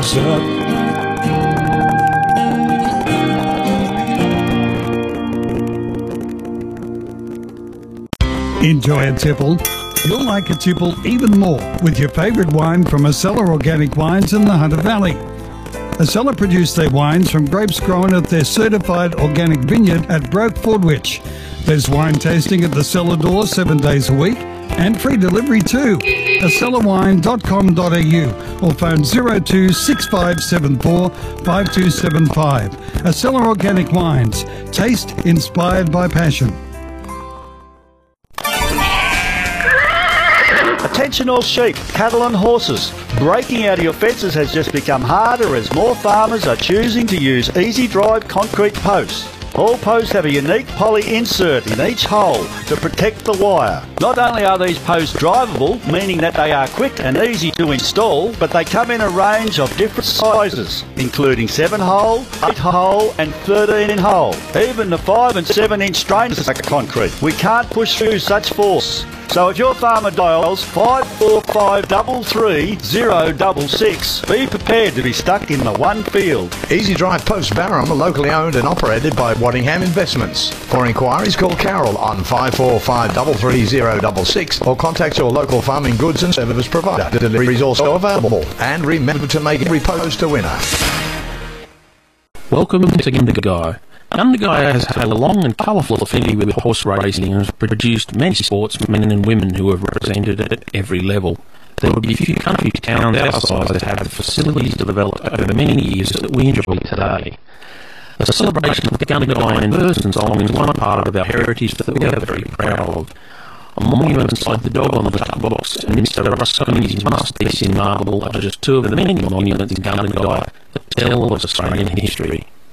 sir. Enjoy a tipple? You'll like a tipple even more with your favourite wine from Acela Organic Wines in the Hunter Valley. Acela produce their wines from grapes grown at their certified organic vineyard at Broke Fordwich. There's wine tasting at the cellar door 7 days a week and free delivery too. AcelaWine.com.au or phone 02 6574 5275. Acela Organic Wines. Taste inspired by passion. Attention all sheep, cattle and horses. Breaking out of your fences has just become harder as more farmers are choosing to use Easy Drive concrete posts. All posts have a unique poly insert in each hole to protect the wire. Not only are these posts drivable, meaning that they are quick and easy to install, but they come in a range of different sizes, including 7-hole, 8-hole and 13-hole. Even the 5 and 7-inch strainers are concrete. We can't push through such force. So if your farmer dials 54533 be prepared to be stuck in the one field. Easy Drive Post Barham are locally owned and operated by Waddingham Investments. For inquiries, call Carol on 54533 or contact your local farming goods and service provider. Delivery is also available. And remember to make every post a winner. Welcome to Gundagai. Gundagai has had a long and colourful affinity with horse racing and has produced many sportsmen and women who have represented it at every level. There would be few country towns our size that have the facilities developed over many years that we enjoy today. The celebration of Gundagai in person song is one part of our heritage that we are very proud of. A monument inside the dog on the top box and Mr. Rusconi's masterpiece in marble are just two of the many monuments in Gundagai that tell of Australian history.